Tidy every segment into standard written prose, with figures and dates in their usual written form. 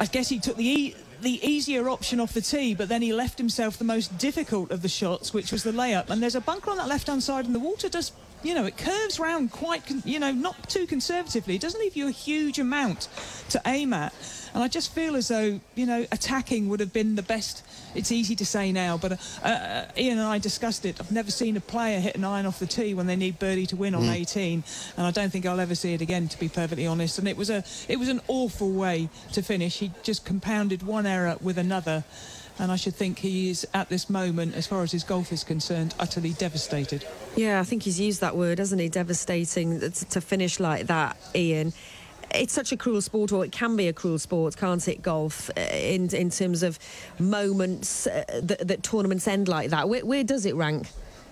I guess he took the easier option off the tee, but then he left himself the most difficult of the shots, which was the layup. And there's a bunker on that left-hand side, and the water does, it curves round quite, not too conservatively. It doesn't leave you a huge amount to aim at. And I just feel as though, attacking would have been the best. It's easy to say now, but Ian and I discussed it. I've never seen a player hit an iron off the tee when they need birdie to win on 18, and I don't think I'll ever see it again, to be perfectly honest. And it was an awful way to finish. He just compounded one error with another, and I should think he is, at this moment, as far as his golf is concerned, utterly devastated. Yeah, I think he's used that word, hasn't he? Devastating, to finish like that, Ian. It's such a cruel sport, or it can be a cruel sport, can't it, golf, in terms of moments that tournaments end like that. Where does it rank?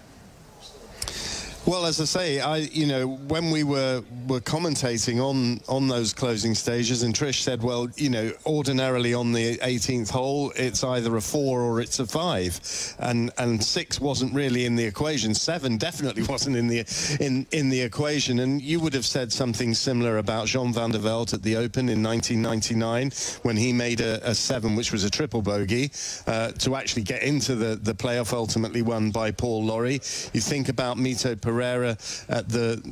Well, as I say, when we were commentating on those closing stages, and Trish said, well, ordinarily on the 18th hole, it's either a 4 or it's a 5, and 6 wasn't really in the equation. 7 definitely wasn't in the equation, and you would have said something similar about Jean van der Velde at the Open in 1999 when he made a 7, which was a triple bogey, to actually get into the playoff, ultimately won by Paul Lawrie. You think about Mito Pereira at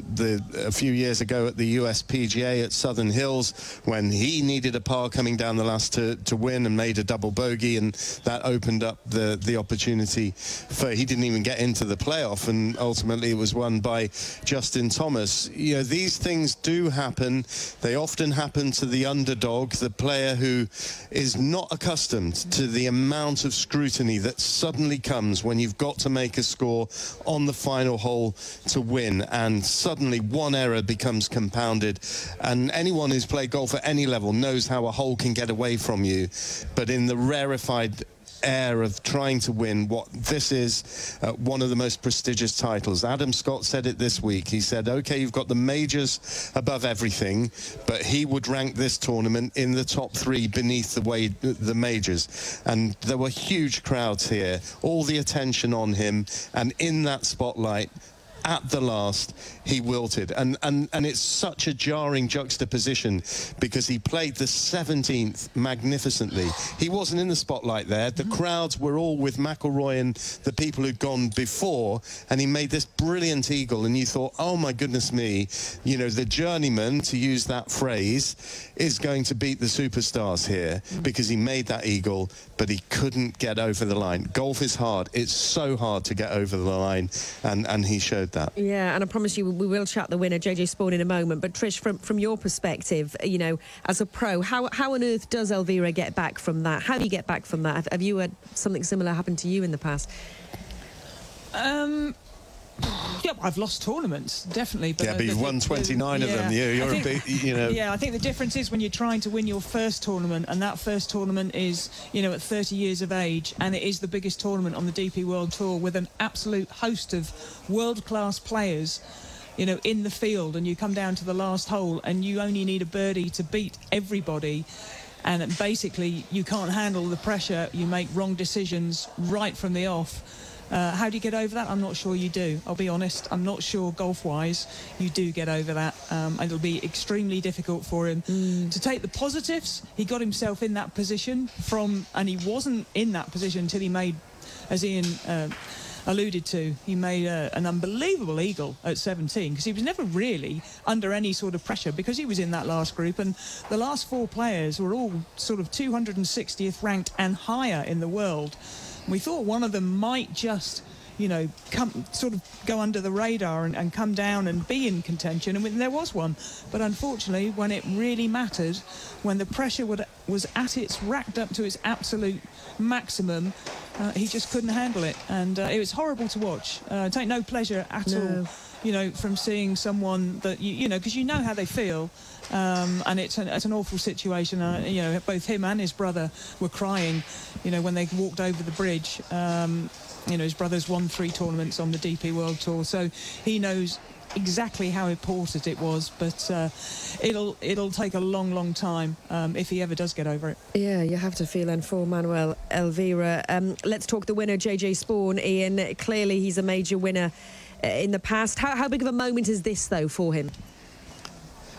a few years ago at the US PGA at Southern Hills, when he needed a par coming down the last to win and made a double bogey, and that opened up the opportunity for, he didn't even get into the playoff, and ultimately it was won by Justin Thomas. These things do happen. They often happen to the underdog, the player who is not accustomed to the amount of scrutiny that suddenly comes when you've got to make a score on the final hole to win, and suddenly one error becomes compounded. And anyone who's played golf at any level knows how a hole can get away from you, but in the rarefied air of trying to win what this is, one of the most prestigious titles. Adam Scott said it this week. He said, okay, you've got the majors above everything, but he would rank this tournament in the top 3 beneath the majors. And there were huge crowds here, all the attention on him, and in that spotlight, at the last, he wilted, and it's such a jarring juxtaposition, because he played the 17th magnificently. He wasn't in the spotlight there. The crowds were all with McIlroy and the people who'd gone before, and he made this brilliant eagle, and you thought, oh my goodness me, the journeyman, to use that phrase, is going to beat the superstars here, because he made that eagle, but he couldn't get over the line. Golf is hard. It's so hard to get over the line, and he showed that. Yeah, and I promise you we will chat the winner, JJ Spaun, in a moment. But Trish, from your perspective, as a pro, how on earth does Elvira get back from that? How do you get back from that? Have you had something similar happen to you in the past? Yeah, I've lost tournaments, definitely. But, but you've won 29 of them. You're a big, Yeah, I think the difference is when you're trying to win your first tournament, and that first tournament is, at 30 years of age, and it is the biggest tournament on the DP World Tour, with an absolute host of world-class players, in the field, and you come down to the last hole, and you only need a birdie to beat everybody. And basically, you can't handle the pressure. You make wrong decisions right from the off. How do you get over that? I'm not sure you do. I'll be honest. I'm not sure golf-wise you do get over that. It'll be extremely difficult for him to take the positives. He got himself in that position and he wasn't in that position until he made, as Ian alluded to, he made an unbelievable eagle at 17, because he was never really under any sort of pressure, because he was in that last group, and the last 4 players were all sort of 260th ranked and higher in the world. We thought one of them might just, go under the radar and come down and be in contention, and there was one. But unfortunately, when it really mattered, when the pressure was racked up to its absolute maximum, he just couldn't handle it, and it was horrible to watch. Take no pleasure at all, from seeing someone that because you know how they feel. And it's an awful situation. Both him and his brother were crying, when they walked over the bridge. His brother's won 3 tournaments on the DP World Tour, so he knows exactly how important it was. But it'll take a long time if he ever does get over it. Yeah, you have to feel in for Manuel Elvira. Let's talk the winner, JJ Spaun. Ian, clearly he's a major winner in the past. How big of a moment is this, though, for him?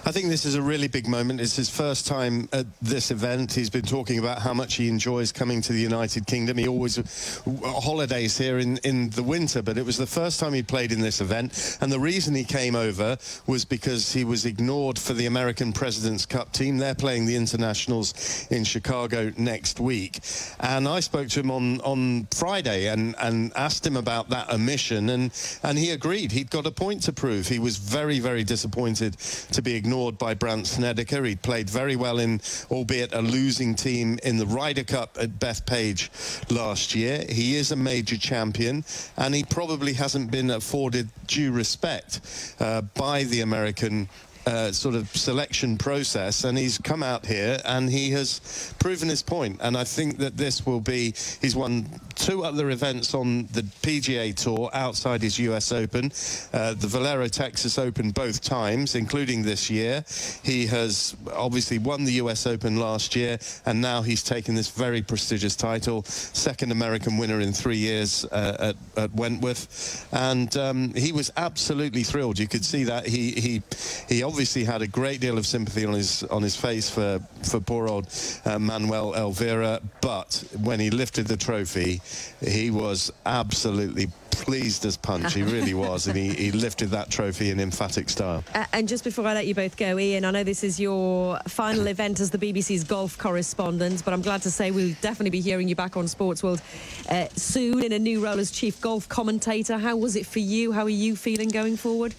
I think this is a really big moment. It's his first time at this event. He's been talking about how much he enjoys coming to the United Kingdom. He always holidays here in the winter, but it was the first time he played in this event. And the reason he came over was because he was ignored for the American President's Cup team. They're playing the internationals in Chicago next week. And I spoke to him on Friday and asked him about that omission, and he agreed. He'd got a point to prove. He was very, very disappointed to be ignored by Brandt Snedeker. He'd played very well in, albeit a losing team, in the Ryder Cup at Bethpage last year. He is a major champion, and he probably hasn't been afforded due respect by the American sort of selection process, and he's come out here and he has proven his point. And I think that this will be, he's won 2 other events on the PGA Tour outside his US Open, the Valero Texas Open both times, including this year. He has obviously won the US Open last year, and now he's taken this very prestigious title, second American winner in 3 years at Wentworth, and he was absolutely thrilled. You could see that he obviously had a great deal of sympathy on his face for poor old Manuel Elvira, but when he lifted the trophy, he was absolutely pleased as punch. He really was, and he lifted that trophy in emphatic style. And just before I let you both go, Ian, I know this is your final event as the BBC's golf correspondent, but I'm glad to say we'll definitely be hearing you back on Sports World soon in a new role as chief golf commentator. How was it for you? How are you feeling going forward?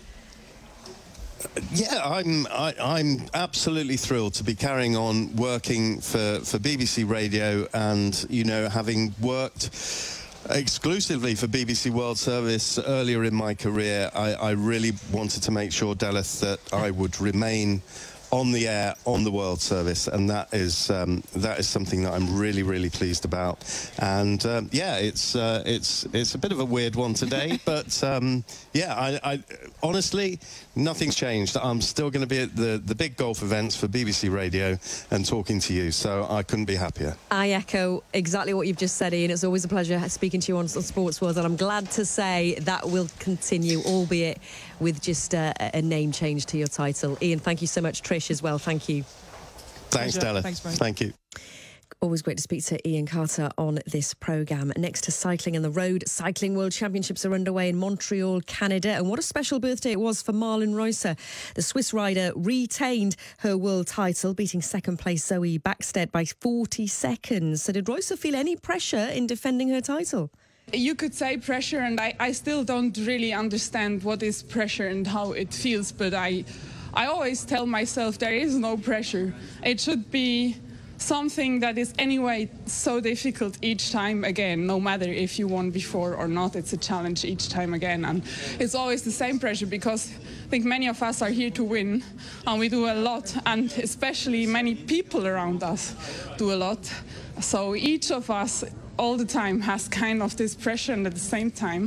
Yeah, I'm absolutely thrilled to be carrying on working for BBC Radio, and, you know, having worked exclusively for BBC World Service earlier in my career, I really wanted to make sure, Delith, that I would remain on the air on the World Service, and that is something that I'm really, really pleased about. And yeah, it's a bit of a weird one today, but yeah, I honestly, nothing's changed. I'm still going to be at the big golf events for BBC Radio and talking to you, so I couldn't be happier. I echo exactly what you've just said, Ian. It's always a pleasure speaking to you on Sports World, and I'm glad to say that will continue, albeit with just a name change to your title. Ian, thank you so much. Trish as well, thank you. Thanks, Della. Thanks, mate. Thank you. Always great to speak to Ian Carter on this programme. Next to cycling and the road, Cycling World Championships are underway in Montreal, Canada. And what a special birthday it was for Marlen Reusser. The Swiss rider retained her world title, beating second place Zoe Backstedt by 40 seconds. So did Reusser feel any pressure in defending her title? You could say pressure, and I still don't really understand what is pressure and how it feels, but I always tell myself there is no pressure. It should be something that is anyway so difficult each time again, no matter if you won before or not. It's a challenge each time again, and it's always the same pressure, because I think many of us are here to win, and we do a lot, and especially many people around us do a lot. So each of us all the time has kind of this pressure, and at the same time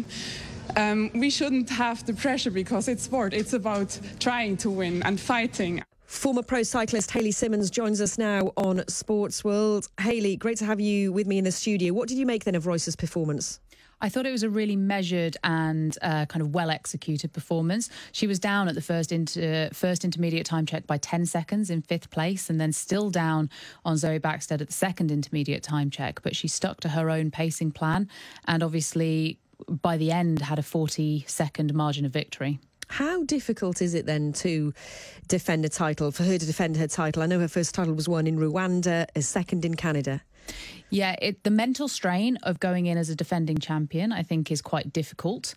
we shouldn't have the pressure, because it's sport. It's about trying to win and fighting. Former pro cyclist Hayley Simmons joins us now on Sports World. Hayley, great to have you with me in the studio. What did you make then of Reusser's performance? I thought it was a really measured and kind of well-executed performance. She was down at the first intermediate time check by 10 seconds in 5th place, and then still down on Zoe Backstedt at the second intermediate time check. But she stuck to her own pacing plan, and obviously by the end had a 40-second margin of victory. How difficult is it then to defend a title, for her to defend her title? I know her first title was won in Rwanda, a second in Canada. Yeah, the mental strain of going in as a defending champion, I think, is quite difficult.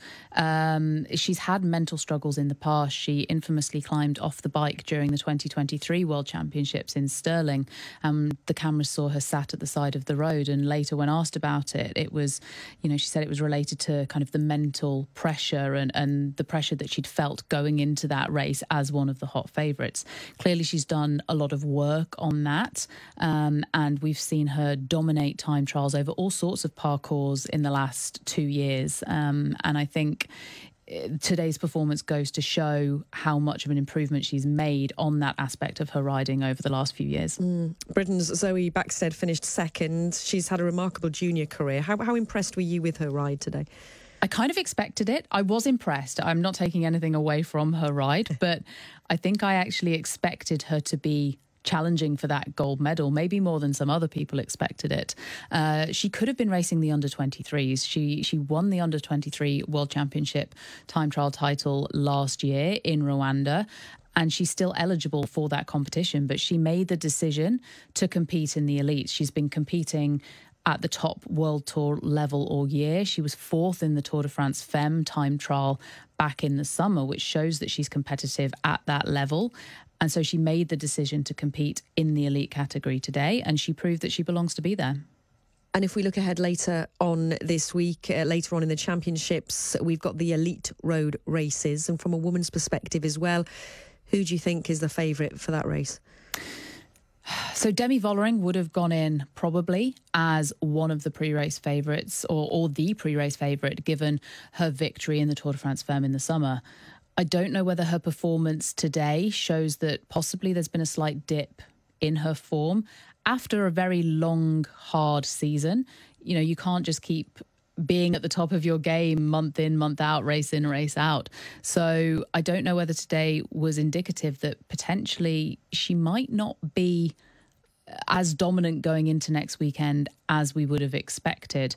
She's had mental struggles in the past. She infamously climbed off the bike during the 2023 World Championships in Stirling. The cameras saw her sat at the side of the road, and later when asked about it, it was, you know, she said it was related to kind of the mental pressure and the pressure that she'd felt going into that race as one of the hot favourites. Clearly, she's done a lot of work on that, and we've seen her dominate time trials over all sorts of parcours in the last 2 years. And I think today's performance goes to show how much of an improvement she's made on that aspect of her riding over the last few years. Britain's Zoe Backstedt finished second. She's had a remarkable junior career. How impressed were you with her ride today? I kind of expected it. I was impressed. I'm not taking anything away from her ride, but I think I actually expected her to be challenging for that gold medal, maybe more than some other people expected it. She could have been racing the under-23s. She won the under-23 World Championship time trial title last year in Rwanda, and she's still eligible for that competition, but she made the decision to compete in the elites. She's been competing at the top World Tour level all year. She was 4th in the Tour de France Femme time trial back in the summer, which shows that she's competitive at that level. And so she made the decision to compete in the elite category today, and she proved that she belongs to be there. And if we look ahead later on this week, later on in the championships, we've got the elite road races. And from a woman's perspective as well, who do you think is the favourite for that race? So Demi Vollering would have gone in probably as one of the pre-race favourites or the pre-race favourite, given her victory in the Tour de France Femme in the summer. I don't know whether her performance today shows that possibly there's been a slight dip in her form after a very long, hard season. You know, you can't just keep being at the top of your game month in, month out, race in, race out. So I don't know whether today was indicative that potentially she might not be as dominant going into next weekend as we would have expected.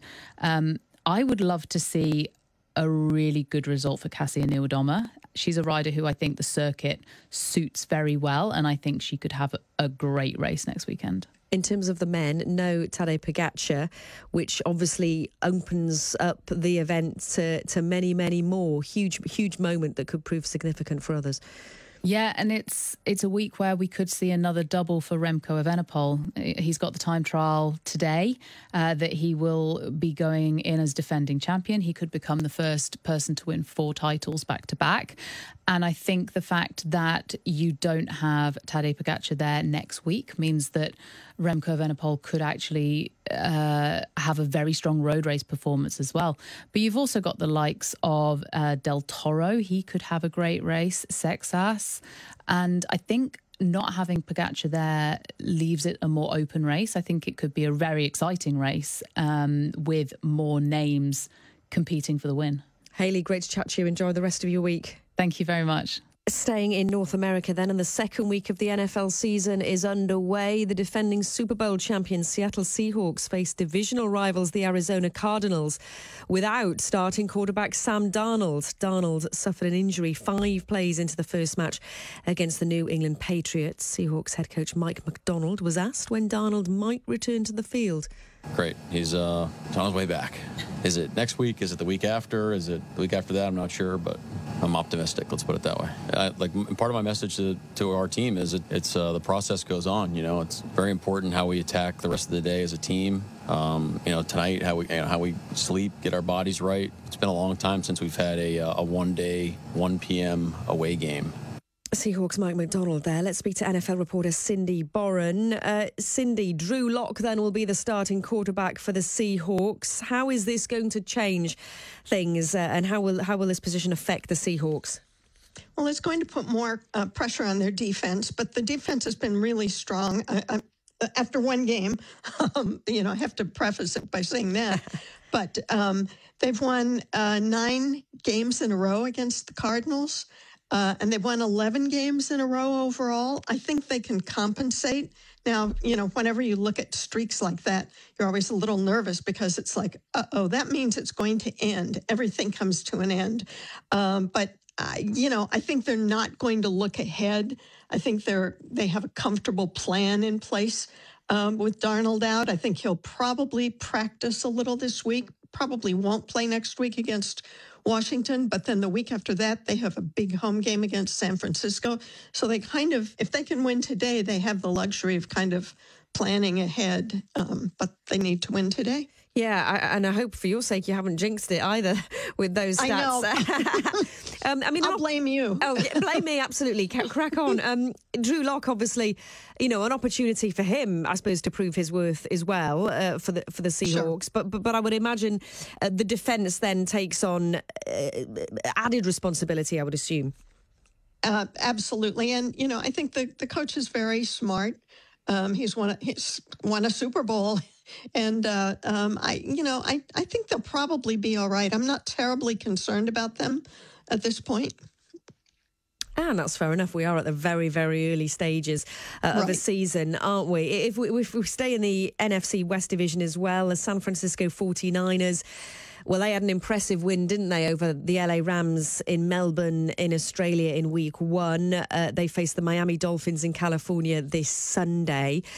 I would love to see a really good result for Kasia Niewiadoma. She's a rider who I think the circuit suits very well, and I think she could have a great race next weekend. In terms of the men, no Tadej Pogačar, which obviously opens up the event to many, many more. Huge moment that could prove significant for others. Yeah, and it's a week where we could see another double for Remco Evenepoel. He's got the time trial today that he will be going in as defending champion. He could become the first person to win 4 titles back to back. And I think the fact that you don't have Tadej Pogačar there next week means that Remco Evenepoel could actually have a very strong road race performance as well. But you've also got the likes of Del Toro. He could have a great race, Sexas. And I think not having Pogačar there leaves it a more open race. I think it could be a very exciting race with more names competing for the win. Hayley, great to chat to you. Enjoy the rest of your week. Thank you very much. Staying in North America then, and the second week of the NFL season is underway. The defending Super Bowl champions Seattle Seahawks face divisional rivals the Arizona Cardinals without starting quarterback Sam Darnold. Darnold suffered an injury 5 plays into the first match against the New England Patriots. Seahawks head coach Mike Macdonald was asked when Darnold might return to the field. Great. He's on his way back. Is it next week? Is it the week after? Is it the week after that? I'm not sure, but I'm optimistic. Let's put it that way. Part of my message to our team is it's the process goes on. You know, it's very important how we attack the rest of the day as a team. Tonight how we sleep, get our bodies right. It's been a long time since we've had a 1 p.m. away game. Seahawks Mike Macdonald there. Let's speak to NFL reporter Cindy Boren. Cindy, Drew Lock then will be the starting quarterback for the Seahawks. How is this going to change things and how will this position affect the Seahawks? Well, it's going to put more pressure on their defense, but the defense has been really strong. After one game, I have to preface it by saying that. But they've won 9 games in a row against the Cardinals. And they've won 11 games in a row overall. I think they can compensate. Now, whenever you look at streaks like that, you're always a little nervous because it's like, that means it's going to end. Everything comes to an end. But I think they're not going to look ahead. I think they have a comfortable plan in place with Darnold out. I think he'll probably practice a little this week, probably won't play next week against Washington, but then the week after that, they have a big home game against San Francisco. So they if they can win today, they have the luxury of kind of planning ahead, but they need to win today. Yeah, and I hope for your sake you haven't jinxed it either with those stats. I know. I'll blame you. Oh, yeah, blame me, absolutely. Crack on. Drew Lock, obviously, an opportunity for him, I suppose, to prove his worth as well for the Seahawks. Sure. But I would imagine the defence then takes on added responsibility, I would assume. Absolutely. And, I think the coach is very smart. He's won a Super Bowl And I think they'll probably be all right. I'm not terribly concerned about them at this point. And that's fair enough. We are at the very, very early stages of a season, aren't we? If we stay in the NFC West Division as well, the San Francisco 49ers, well, they had an impressive win, didn't they, over the LA Rams in Melbourne in Australia in week 1. They faced the Miami Dolphins in California this Sunday.